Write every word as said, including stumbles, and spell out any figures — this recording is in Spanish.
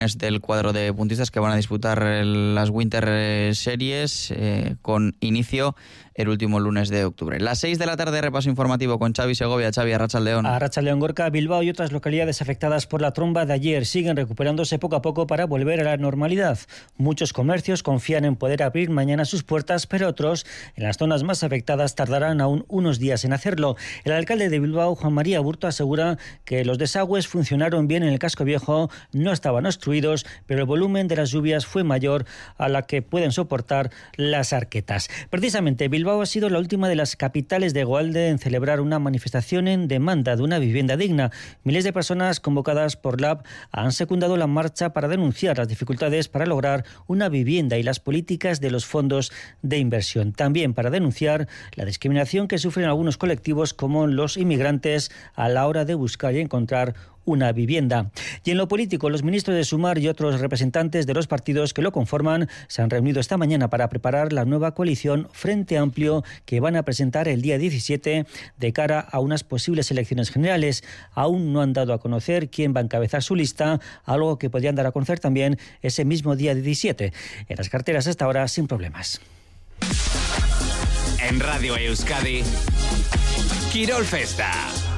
del cuadro de puntistas que van a disputar las Winter Series eh, con inicio el último lunes de octubre. Las seis de la tarde, repaso informativo con Xavi Segovia. Xavi, Arratsaldeon. Arratsaldeon, Gorka. Bilbao y otras localidades afectadas por la tromba de ayer siguen recuperándose poco a poco para volver a la normalidad. Muchos comercios confían en poder abrir mañana sus puertas, pero otros, en las zonas más afectadas, tardarán aún unos días en hacerlo. El alcalde de Bilbao, Juan María Aburto, asegura que los desagües funcionaron bien en el casco viejo, no estaban obstruidos, pero el volumen de las lluvias fue mayor a la que pueden soportar las arquetas. Precisamente, Bilbao ha sido la última de las capitales de Hegoalde en celebrar una manifestación en demanda de una vivienda digna. Miles de personas convocadas por Lab han secundado la marcha para denunciar las dificultades para lograr una vivienda y las políticas de los fondos de inversión. También para denunciar la discriminación que sufren algunos colectivos como los inmigrantes a la hora de buscar y encontrar una vivienda. Y en lo político, los ministros de Sumar y otros representantes de los partidos que lo conforman se han reunido esta mañana para preparar la nueva coalición Frente Amplio que van a presentar el día diecisiete de cara a unas posibles elecciones generales. Aún no han dado a conocer quién va a encabezar su lista, algo que podrían dar a conocer también ese mismo día diecisiete. En las carteras hasta ahora sin problemas. En Radio Euskadi, Kirol Festa.